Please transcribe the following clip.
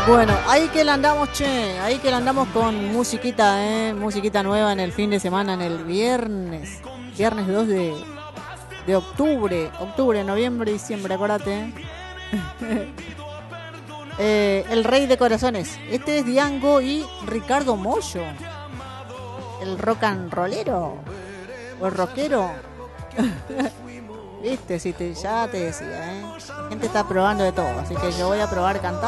Bueno, ahí que la andamos, che. Ahí que la andamos con musiquita, musiquita nueva en el fin de semana, en el viernes. Viernes 2 de octubre. Octubre, noviembre, diciembre, acuérdate. El rey de corazones. Este es Diango y Ricardo Mollo. El rock and rollero. O el rockero. Viste, ya te decía, La gente está probando de todo. Así que yo voy a probar cantando.